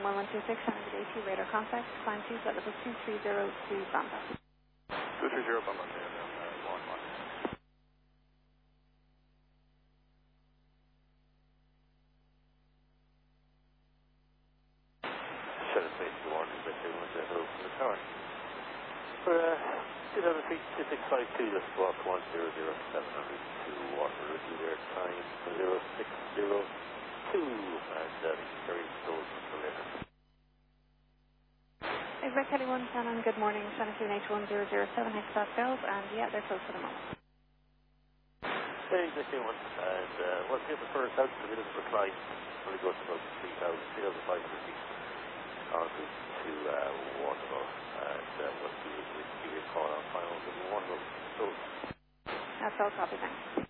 1126, Shannon AT radar contact, climb 2 flight level 230 to Bamba. 230 Bamba, and 1-1. Shannon Space, good morning, hello from the tower. For 2003 2652, just walk 100,702, water review there, time 0602, and very close until later. Exec Kelly 1, Shannon, good morning, Shannon H1007 hexapascals, and yeah, they're close for the moment. Hey, Exec Kelly 1, and once again, the first out, the minutes for climb, when it goes to about 3,500 feet, on route to Waterloo, and we'll give you a call on final to Waterloo. So, that's all copy, thanks.